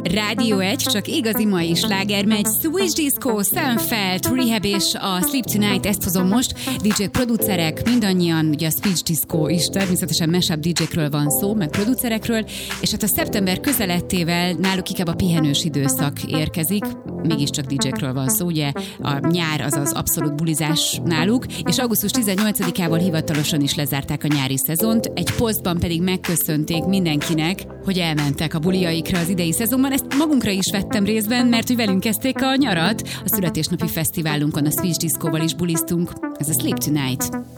Rádió 1, csak igazi mai sláger megy. Switch Disco, Seinfeld, Rehab és a Sleep Tonight, ezt hozom most. DJ-k, producerek, mindannyian, ugye a Switch Disco is, természetesen mashup DJ-kről van szó, meg producerekről, és hát a szeptember közelettével náluk inkább a pihenős időszak érkezik, mégiscsak DJ-kről van szó, ugye a nyár az az abszolút bulizás náluk, és augusztus 18-ával hivatalosan is lezárták a nyári szezont, egy posztban pedig megköszönték mindenkinek, hogy elmentek a buliaikra az idei szezonban. Ezt magunkra is vettem részben, mert hogy velünk kezdték a nyarat. A születésnapi fesztiválunkon a Switch Discoval is buliztunk. Ez a Sleep Tonight.